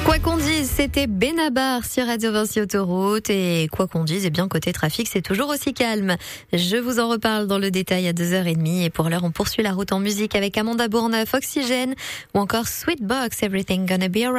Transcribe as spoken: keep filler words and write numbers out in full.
Quoi qu'on dise, c'était Benabar sur Radio Vinci Autoroute. Et quoi qu'on dise, eh bien, côté trafic, c'est toujours aussi calme. Je vous en reparle dans le détail à deux heures trente. Et pour l'heure, on poursuit la route en musique avec Amanda Bourneuf, Oxygène, ou encore Sweetbox, Everything Gonna Be Alright.